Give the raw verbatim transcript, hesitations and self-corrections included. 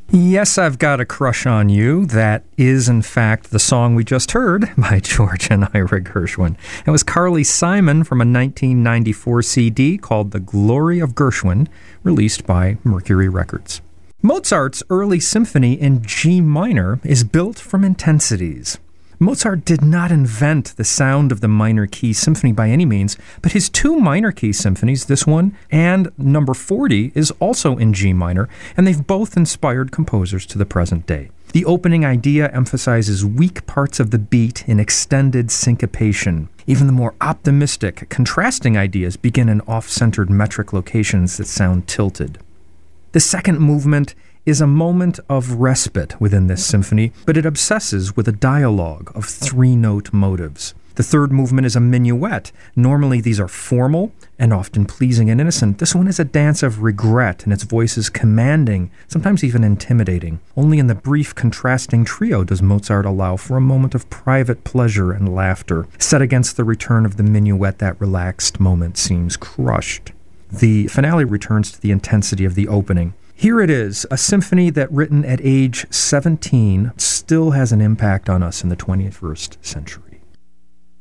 Yes, I've Got a Crush on You. That is, in fact, the song we just heard by George and Ira Gershwin. It was Carly Simon from a nineteen ninety-four C D called The Glory of Gershwin, released by Mercury Records. Mozart's early symphony in G minor is built from intensities. Mozart did not invent the sound of the minor key symphony by any means, but his two minor key symphonies, this one and number forty, is also in G minor, and they've both inspired composers to the present day. The opening idea emphasizes weak parts of the beat in extended syncopation. Even the more optimistic, contrasting ideas begin in off-centered metric locations that sound tilted. The second movement is a moment of respite within this symphony, but it obsesses with a dialogue of three-note motives. The third movement is a minuet. Normally these are formal and often pleasing and innocent. This one is a dance of regret, and its voice is commanding, sometimes even intimidating. Only in the brief contrasting trio does Mozart allow for a moment of private pleasure and laughter. Set against the return of the minuet, that relaxed moment seems crushed. The finale returns to the intensity of the opening. Here it is, a symphony that, written at age seventeen, still has an impact on us in the twenty-first century.